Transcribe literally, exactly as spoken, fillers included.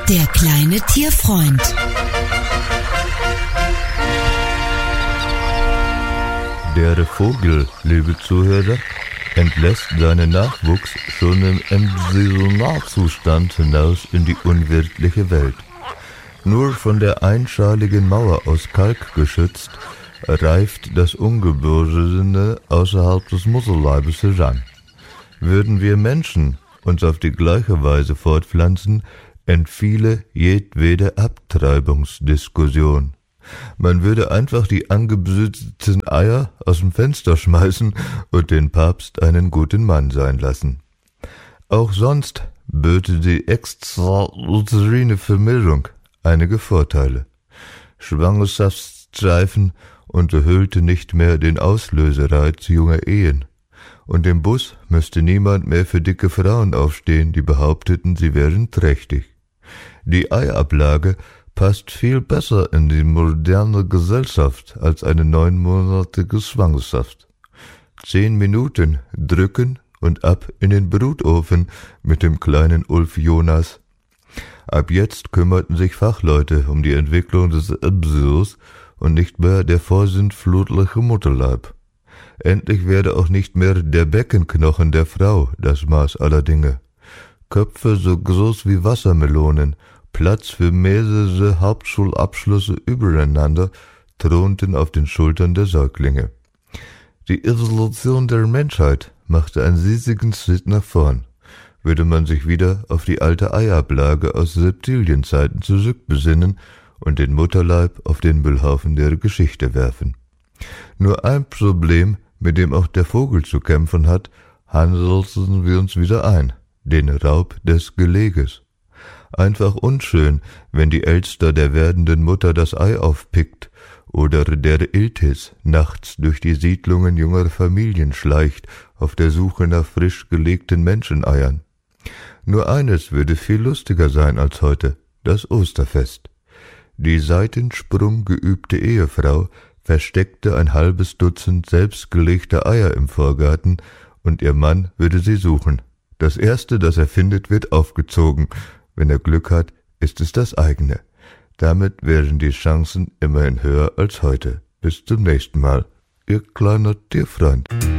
Der kleine Tierfreund. Der Vogel, liebe Zuhörer, entlässt seinen Nachwuchs schon im Embryonalzustand hinaus in die unwirtliche Welt. Nur von der einschaligen Mauer aus Kalk geschützt, reift das Ungeborene außerhalb des Mutterleibes heran. Würden wir Menschen uns auf die gleiche Weise fortpflanzen, entfiele jedwede Abtreibungsdiskussion. Man würde einfach die angebüssten Eier aus dem Fenster schmeißen und den Papst einen guten Mann sein lassen. Auch sonst böte die extrauterine Vermehrung einige Vorteile. Schwangerschaftsstreifen unterhüllte nicht mehr den Auslösereiz junger Ehen. Und im Bus müsste niemand mehr für dicke Frauen aufstehen, die behaupteten, sie wären trächtig. Die Eiablage passt viel besser in die moderne Gesellschaft als eine neunmonatige Schwangerschaft. Zehn Minuten drücken und ab in den Brutofen mit dem kleinen Ulf Jonas. Ab jetzt kümmerten sich Fachleute um die Entwicklung des Embryos und nicht mehr der vorsintflutliche Mutterleib. Endlich werde auch nicht mehr der Beckenknochen der Frau das Maß aller Dinge. Köpfe so groß wie Wassermelonen, Platz für mehrere Hauptschulabschlüsse übereinander, thronten auf den Schultern der Säuglinge. Die Evolution der Menschheit machte einen riesigen Schritt nach vorn. Würde man sich wieder auf die alte Eiablage aus Reptilienzeiten zurückbesinnen und den Mutterleib auf den Müllhaufen der Geschichte werfen. Nur ein Problem, mit dem auch der Vogel zu kämpfen hat, handelten wir uns wieder ein, den Raub des Geleges. Einfach unschön, wenn die Elster der werdenden Mutter das Ei aufpickt oder der Iltis nachts durch die Siedlungen junger Familien schleicht, auf der Suche nach frisch gelegten Menscheneiern. Nur eines würde viel lustiger sein als heute, das Osterfest. Die Seitensprung geübte Ehefrau versteckte ein halbes Dutzend selbstgelegter Eier im Vorgarten und ihr Mann würde sie suchen. Das erste, das er findet, wird aufgezogen. Wenn er Glück hat, ist es das eigene. Damit wären die Chancen immerhin höher als heute. Bis zum nächsten Mal. Ihr kleiner Tierfreund.